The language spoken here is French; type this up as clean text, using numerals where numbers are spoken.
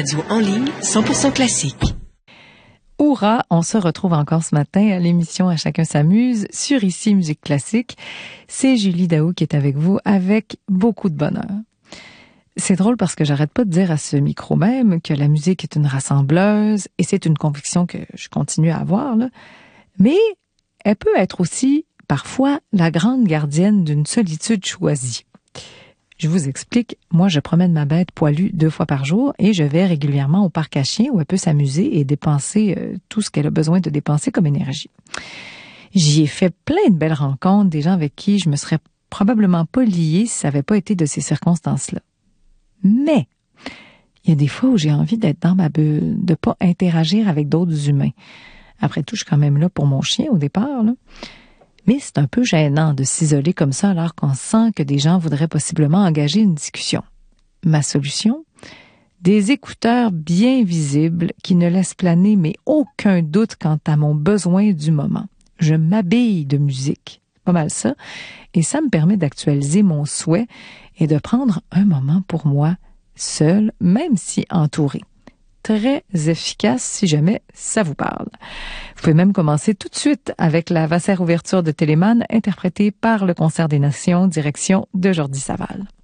radio en ligne 100% classique. Hourra, on se retrouve encore ce matin à l'émission À chacun s'amuse sur Ici Musique Classique. C'est Julie Daou qui est avec vous avec beaucoup de bonheur. C'est drôle parce que j'arrête pas de dire à ce micro même que la musique est une rassembleuse et c'est une conviction que je continue à avoir, là. Mais elle peut être aussi parfois la grande gardienne d'une solitude choisie. Je vous explique, moi je promène ma bête poilue 2 fois par jour et je vais régulièrement au parc à chiens où elle peut s'amuser et dépenser tout ce qu'elle a besoin de dépenser comme énergie. J'y ai fait plein de belles rencontres, des gens avec qui je me serais probablement pas liée si ça n'avait pas été de ces circonstances-là. Mais il y a des fois où j'ai envie d'être dans ma bulle, de pas interagir avec d'autres humains. Après tout, je suis quand même là pour mon chien au départ, là. Mais c'est un peu gênant de s'isoler comme ça alors qu'on sent que des gens voudraient possiblement engager une discussion. Ma solution? Des écouteurs bien visibles qui ne laissent planer mais aucun doute quant à mon besoin du moment. Je m'habille de musique. Pas mal ça. Et ça me permet d'actualiser mon souhait et de prendre un moment pour moi, seul, même si entouré. Très efficace si jamais ça vous parle. Vous pouvez même commencer tout de suite avec la Vasseur ouverture de Téléman interprétée par le Concert des Nations, direction de Jordi Saval.